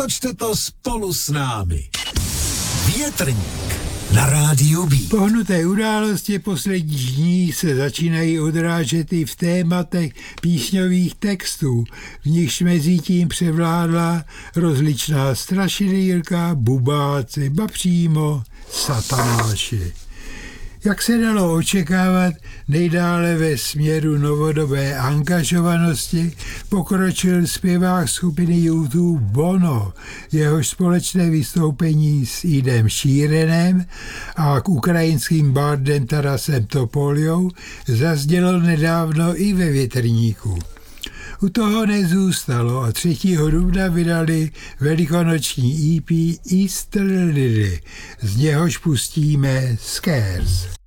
Otočte to spolu s námi. Větrník na rádiu B. Pohnuté události posledních dní se začínají odrážet i v tématech písňových textů, v nichž mezi tím převládla rozličná strašidýlka, bubáci, ba přímo satanáši. Jak se dalo očekávat, nejdále ve směru novodobé angažovanosti pokročil zpěvák skupiny YouTube Bono, jehož společné vystoupení s Edem Sheeranem a k ukrajinským bardem Tarasem Topoljou zaznělo nedávno i ve Větrníku. U toho nezůstalo a 3. dubna vydali velikonoční EP Easter Lily, z něhož pustíme Scares.